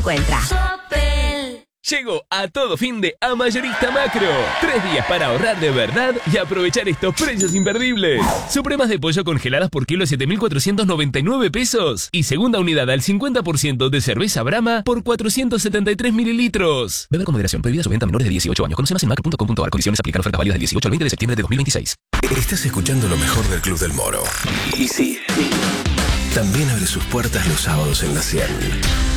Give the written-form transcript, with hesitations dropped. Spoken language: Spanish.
encuentra. Llegó a todo fin de A Mayorista Macro. 3 días para ahorrar de verdad y aprovechar estos precios imperdibles. Supremas de pollo congeladas por kilo 7.499 pesos. Y segunda unidad al 50% de cerveza Brahma por 473 mililitros. Beber con moderación. Prohibida su venta a menores de 18 años. Conoce más en macro.com.ar. Condiciones aplican. Ofertas válidas del 18 al 20 de septiembre de 2026. Estás escuchando lo mejor del Club del Moro. Y sí, también abre sus puertas los sábados en la 100.